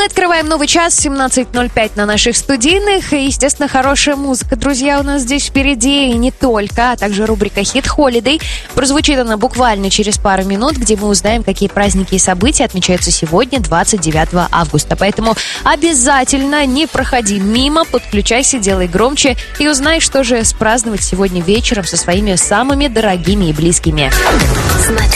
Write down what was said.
Мы открываем новый час, 17:05 на наших студийных. И, естественно, хорошая музыка, друзья, у нас здесь впереди. И не только, а также рубрика «Хит Холидей». Прозвучит она буквально через пару минут, где мы узнаем, какие праздники и события отмечаются сегодня, 29 августа. Поэтому обязательно не проходи мимо, подключайся, делай громче и узнай, что же спраздновать сегодня вечером со своими самыми дорогими и близкими.